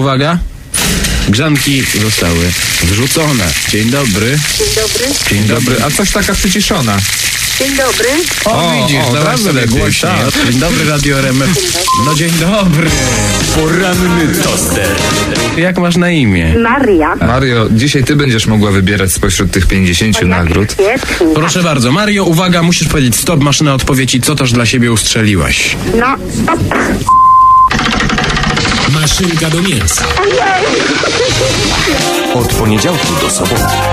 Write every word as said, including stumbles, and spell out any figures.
uwaga. Grzanki zostały wrzucone. Dzień dobry. Dzień dobry. Dzień dobry. A coś taka przyciszona. Dzień dobry. O, o widzisz, o, dałaś sobie głośniej. Dzień dobry, Radio R M F. No dzień dobry. Poranny toster. Jak masz na imię? Maria. Mario, dzisiaj ty będziesz mogła wybierać spośród tych pięćdziesięciu nagród. Świetnie. Proszę bardzo, Mario, uwaga, musisz powiedzieć stop, maszyna odpowiedzi, co też dla siebie ustrzeliłaś. No, stop. Maszynka do mięsa. Od poniedziałku do soboty.